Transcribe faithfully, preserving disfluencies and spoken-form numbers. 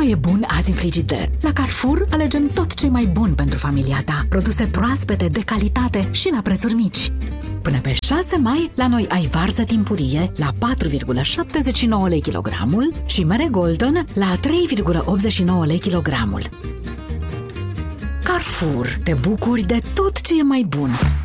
mai e bun azi în frigider? La Carrefour alegem tot ce e mai bun pentru familia ta. Produse proaspete, de calitate și la prețuri mici. Până pe șase mai, la noi ai varză timpurie la patru virgulă șaptezeci și nouă lei kilogramul și mere Golden la trei virgulă optzeci și nouă lei kilogramul. Carrefour, te bucuri de tot ce e mai bun!